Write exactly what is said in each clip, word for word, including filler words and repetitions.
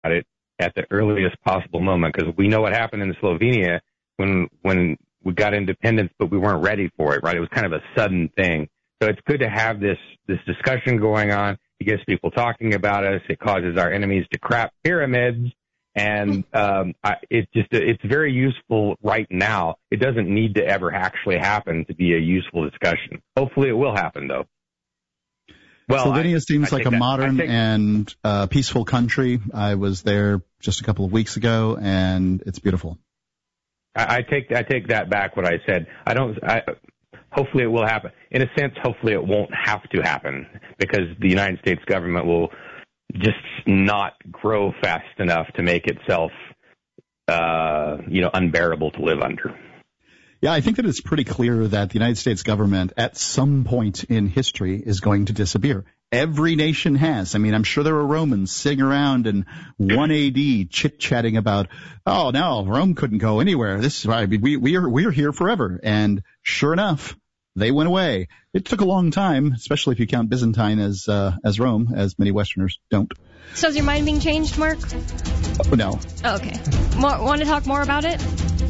it at the earliest possible moment, because we know what happened in Slovenia when when we got independence, but we weren't ready for it, right? It was kind of a sudden thing. So it's good to have this this discussion going on. It gets people talking about us. It causes our enemies to crap pyramids. And um, I, it's just it's very useful right now. It doesn't need to ever actually happen to be a useful discussion. Hopefully it will happen, though. Well, Slovenia I, seems I like a that, modern think, and uh, peaceful country. I was there just a couple of weeks ago, and it's beautiful. I, I take I take that back. What I said. I don't. I, hopefully, it will happen. In a sense, hopefully, it won't have to happen because the United States government will just not grow fast enough to make itself, uh, you know, unbearable to live under. Yeah, I think that it's pretty clear that the United States government at some point in history is going to disappear. Every nation has. I mean, I'm sure there were Romans sitting around in one A D chit-chatting about, oh, no, Rome couldn't go anywhere. This is why we, we are, we are here forever. And sure enough, they went away. It took a long time, especially if you count Byzantine as, uh, as Rome, as many Westerners don't. So is your mind being changed, Mark? Oh, no. Oh, okay. More, want to talk more about it?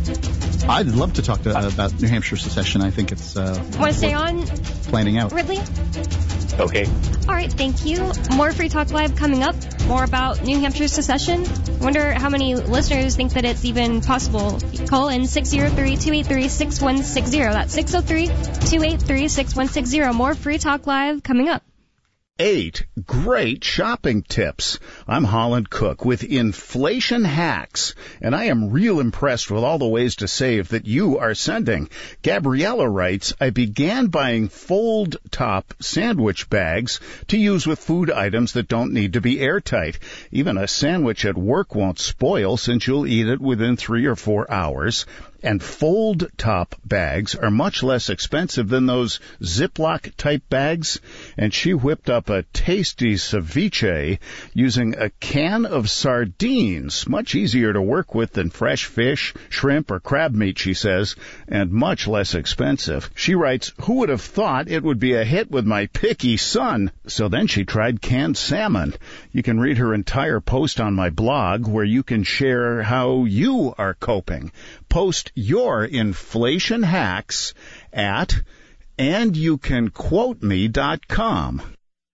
I'd love to talk to, uh, about New Hampshire secession. I think it's uh, want to stay on? Planning out. Ridley? Okay. All right, thank you. More Free Talk Live coming up. More about New Hampshire secession. Wonder how many listeners think that it's even possible. Call in six oh three, two eight three, six one six oh. That's six oh three, two eight three, six one six oh. More Free Talk Live coming up. Eight great shopping tips. I'm Holland Cook with Inflation Hacks, and I am real impressed with all the ways to save that you are sending. Gabriella writes, I began buying fold-top sandwich bags to use with food items that don't need to be airtight. Even a sandwich at work won't spoil since you'll eat it within three or four hours. And fold-top bags are much less expensive than those Ziploc-type bags. And she whipped up a tasty ceviche using a can of sardines, much easier to work with than fresh fish, shrimp, or crab meat, she says, and much less expensive. She writes, who would have thought it would be a hit with my picky son? So then she tried canned salmon. You can read her entire post on my blog where you can share how you are coping. Post your inflation hacks at and you can quote me dot com.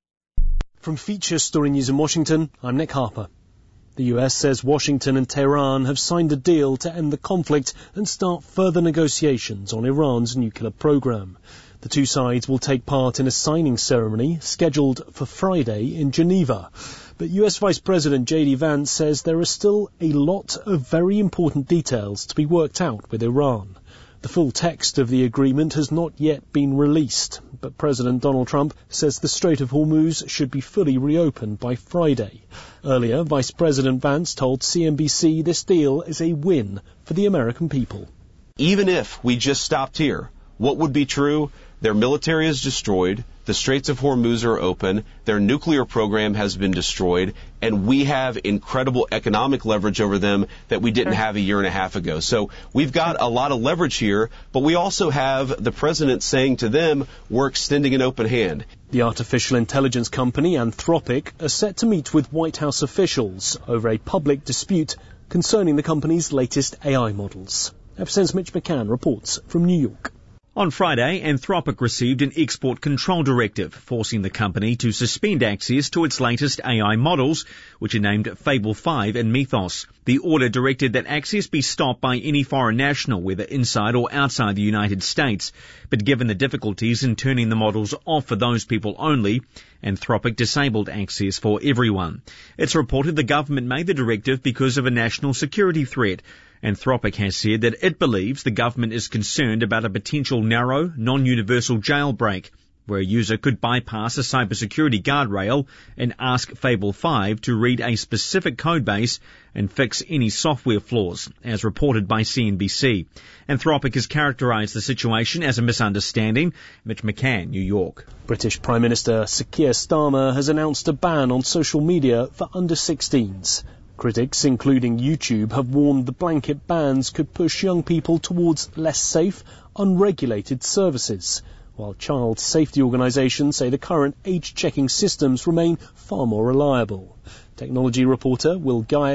From Feature Story News in Washington, I'm Nick Harper. The U S says Washington and Tehran have signed a deal to end the conflict and start further negotiations on Iran's nuclear program. The two sides will take part in a signing ceremony scheduled for Friday in Geneva. But U S Vice President J D Vance says there are still a lot of very important details to be worked out with Iran. The full text of the agreement has not yet been released, but President Donald Trump says the Strait of Hormuz should be fully reopened by Friday. Earlier, Vice President Vance told C N B C this deal is a win for the American people. Even if we just stopped here, what would be true? Their military is destroyed, the Straits of Hormuz are open, their nuclear program has been destroyed, and we have incredible economic leverage over them that we didn't have a year and a half ago. So we've got a lot of leverage here, but we also have the president saying to them, we're extending an open hand. The artificial intelligence company Anthropic are set to meet with White House officials over a public dispute concerning the company's latest A I models. F S N's Mitch McCann reports from New York. On Friday, Anthropic received an export control directive forcing the company to suspend access to its latest A I models, which are named Fable five and Mythos. The order directed that access be stopped by any foreign national, whether inside or outside the United States. But given the difficulties in turning the models off for those people only, Anthropic disabled access for everyone. It's reported the government made the directive because of a national security threat. Anthropic has said that it believes the government is concerned about a potential narrow, non-universal jailbreak, where a user could bypass a cybersecurity guardrail and ask Fable five to read a specific codebase and fix any software flaws, as reported by C N B C. Anthropic has characterized the situation as a misunderstanding. Mitch McCann, New York. British Prime Minister Sir Keir Starmer has announced a ban on social media for under sixteens. Critics, including YouTube, have warned the blanket bans could push young people towards less safe, unregulated services, while child safety organisations say the current age-checking systems remain far more reliable. Technology reporter Will Guy